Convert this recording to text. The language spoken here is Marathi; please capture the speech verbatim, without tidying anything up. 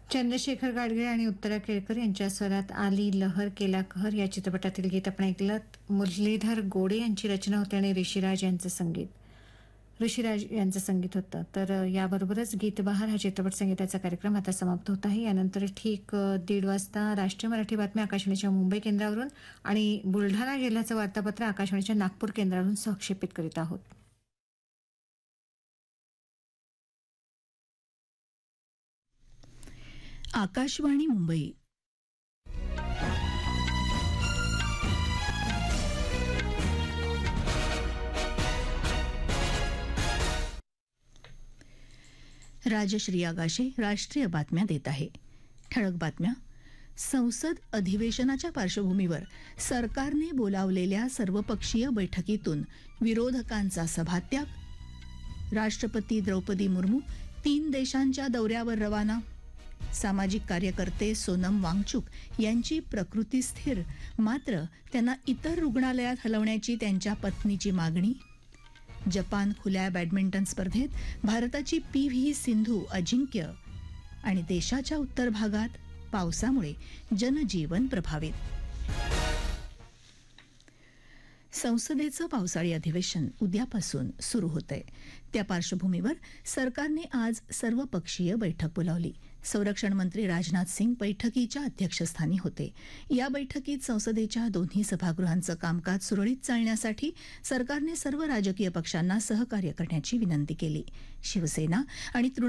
चंद्रशेखर गाडगीळ आणि उत्तरा केळकर यांच्या स्वरात आली लहर केला कहर या चित्रपटातील गीत आपण ऐकलं. मुरलीधर गोडे यांची रचना होती आणि ऋषिराज यांचं संगीत ऋषिराज यांचं संगीत होतं. तर अ, याबरोबरच गीतबहार हा चित्रपट संगीताचा कार्यक्रम आता समाप्त होत आहे. यानंतर ठीक अ, दीड वाजता राष्ट्रीय मराठी बातम्या आकाशवाणीच्या मुंबई केंद्रावरून आणि बुलढाणा जिल्ह्याचं वार्तापत्र आकाशवाणीच्या नागपूर केंद्रावरून सहक्षेपित करीत आहोत. आकाशवाणी मुंबई. राजश्री आगाशे राष्ट्रीय बातम्या देत आहे. ठळक बातम्या. संसद अधिवेशनाच्या पार्श्वभूमीवर सरकारने बोलावलेल्या सर्वपक्षीय बैठकीतून विरोधकांचा सभात्याग. राष्ट्रपती द्रौपदी मुर्मू तीन देशांच्या दौऱ्यावर रवाना. सामाजिक कार्यकर्ते सोनम वांगचुक यांची प्रकृती स्थिर, मात्र त्यांना इतर रुग्णालयात हलवण्याची त्यांच्या पत्नीची मागणी. जपान खुल्या बॅडमिंटन स्पर्धेत भारताची पी व्ही सिंधू अजिंक्य. आणि देशाच्या उत्तर भागात पावसामुळे जनजीवन प्रभावित. संसदेचं पावसाळी अधिवेशन उद्यापासून सुरू होतंय. त्या पार्श्वभूमीवर सरकारने आज सर्वपक्षीय बैठक बोलावली. संरक्षण मंत्री राजनाथ सिंग बैठकीच्या अध्यक्षस्थानी होते. या बैठकीत संसदेच्या दोन्ही सभागृहांचं कामकाज सुरळीत चालण्यासाठी सरकारने सर्व राजकीय पक्षांना सहकार्य करण्याची विनंती केली. शिवसेना आणि